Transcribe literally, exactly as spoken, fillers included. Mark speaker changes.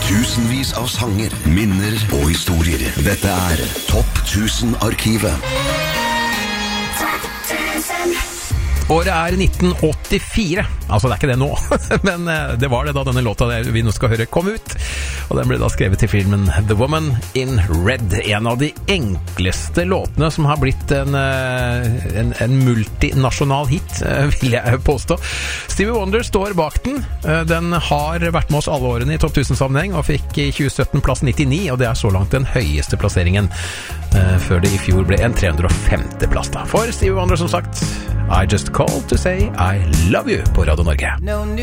Speaker 1: Tusenvis av sanger, minner og historier. Dette er Topp tusen-arkivet.
Speaker 2: Året er nitten åttifire, altså det er ikke det nå, men det var det da denne låta vi nå skal høre kom ut, og den ble da skrevet til filmen The Woman in Red, en av de enkleste låtene som har blitt en, en, en multinasjonal hit, vil jeg påstå. Stevie Wonder står bak den, den har vært med oss alle årene i Topp tusen-sammenheng, og fikk i tjue sytten plass nittini, og det er så langt den høyeste plasseringen, før det i fjor ble en tre hundre og femte plass da. For Stevie Wonder som sagt, I just called to say I love you på Radio Norge.